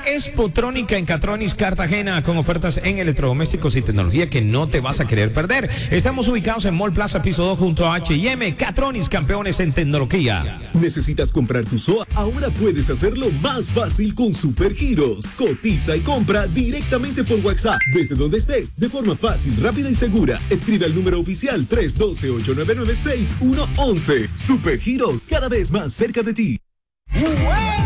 Expotrónica en Catronis, Cartagena, con ofertas en electrodomésticos y tecnología que no te vas a querer perder. Estamos ubicados en Mall Plaza, piso 2, junto a H&M. Catronis, campeones en tecnología. ¿Necesitas comprar tu SOA? Ahora puedes hacerlo más fácil con Supergiros. Cotiza y compra directamente por WhatsApp, desde donde estés, de forma fácil, rápida y segura. Escribe al número oficial 312-899-6111. Supergiros, cada vez más cerca de ti. ¡Ué!